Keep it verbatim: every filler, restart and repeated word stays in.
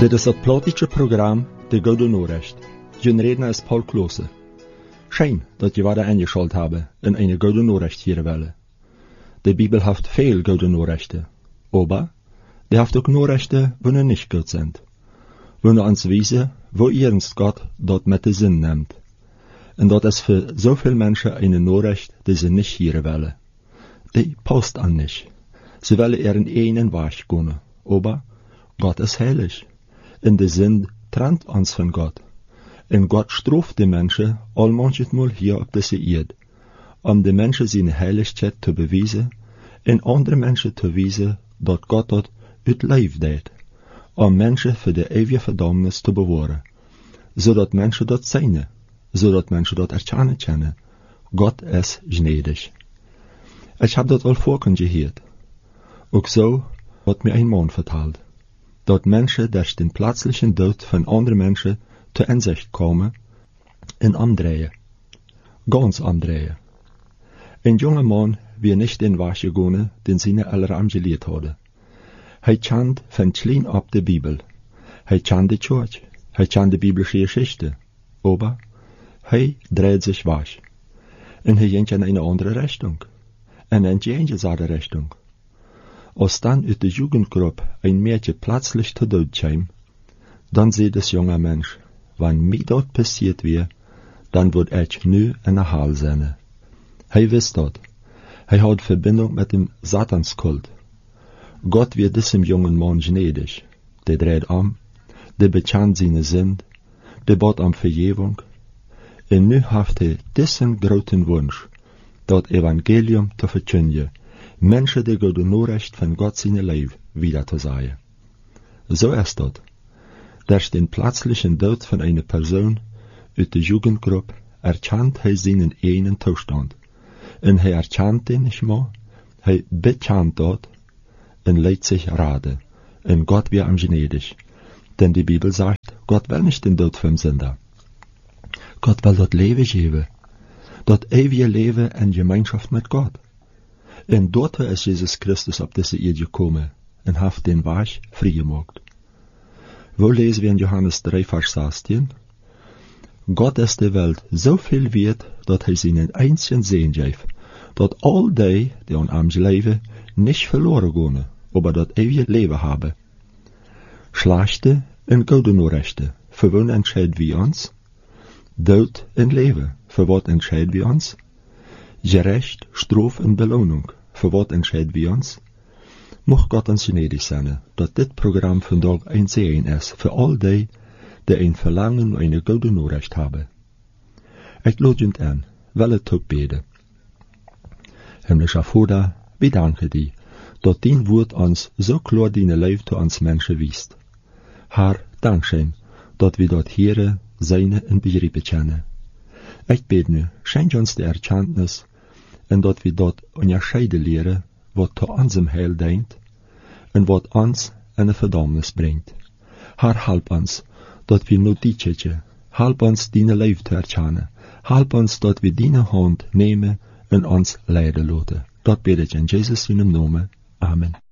Dit is het plotische programma De Goede Noorrecht. Je redner is Paul Klose. Schijn dat je wat eingeschaltet hebben in een Goede Noorrecht hier willen. De Bibel heeft veel Goede Noorrechten, aber die heeft ook Noorrechten wo er nicht gut sind. Wo er ons wijzen, wo ernst Gott dort met de zin neemt. En dat is voor zoveel mensen een Noorrecht die ze nicht hier willen. Die passt an nicht. Sie willen er in einen Weg gehen, aber Gott ist heilig. In de zin trennt ons van Gott. En Gott straft de mensen al manchmal hier op deze Erde, om de mensen zijn heiligheid te bewijzen en andere mensen te wijzen dat Gott dat uit leven deed, om mensen voor de eeuwige verdammnis te bewaren, zodat mensen dat zijn, zodat mensen dat erkennen kunnen. Gott is gnädig. Ik heb dat al vorken gehoord. Ook zo wordt mir ein Mann verteld, dat mensen durch den plötzlichen Tod von anderen Menschen zur Einsicht komen en omdraaien. Ganz omdraaien. Ein junger Mann wie nicht den Weg gegangen, den seine Eltern gelehrt hadden. Hij kent van klein ab de Bibel. Hij kent de Church. Hij kent de biblische Geschichte. Aber hij dreht sich weg. En hij ging in eine andere Richtung. En in die eingesagte Richtung. Als dann uit de Jugendgruppe ein Mädchen plötzlich zu Tod kam, dann sieht das junge Mensch, wenn mir dort passiert wäre, dann wird ich nu in der Hall sein. Hij wist dat. Hij hat Verbindung mit dem Satanskult. Gott wird diesem jungen Mann gnädig. Der dreht am, der bekennt seine Sünd, der bat um Vergebung. Und nu hat er diesen großen Wunsch, das Evangelium zu verkündigen, Menschen die Gute Noorrecht von Gott seine Leben wieder zu sagen. So ist das. Durch den plötzlichen Tod von einer Person aus der Jugendgruppe erkennt er seinen einen Zustand. Und er erkennt den nicht mehr, er bekennt dort und lässt sich raten. Und Gott wird ihm gnädig. Denn die Bibel sagt, Gott will nicht den Tod vom Sünder. Gott will dort Leben geben. Dort ewige Leben in Gemeinschaft mit Gott. Und dort ist Jesus Christus auf diese Erde gekommen und hat den Weg frei gemacht. Wo lesen wir in Johannes drei, Vers sechzehn? Gott ist der Welt so viel wert, dass er seinen einzigen Sohn gibt, dass all die, die an ihm leben, nicht verloren gehen, aber das ewige Leben haben. Schlechte und gute Noorrechten, für wen entscheiden wir uns? Tod und Leben, für was entscheiden wir uns? Gerecht, Straf und Belohnung, für was entscheiden wir uns? Mocht Gott uns gnädig sein, dass dit Programm vandaag ein Segen ist für all die, die ein Verlangen und eine gute Noorrecht haben. Ich lade uns an, weil ich tot bete. Himmlischer Vater, wir danken dir, dass dein Wort uns so klar deine Leben zu uns Menschen wiest. Herr, Dankeschön, dass wir dort hören, seine und begreifen können. Ich bete nu, schenk uns die Erkenntnis, und dass wir dort unterscheiden lehren, was zu unserem Heil dient, und was uns in eine Verdammnis bringt. Herr, help uns, dass wir nur die tschetschen, help uns, deine Leben zu erkennen, help uns, dass wir deine Hand nehmen und uns leiden lassen. Das bete ich in Jesus' Namen. Amen.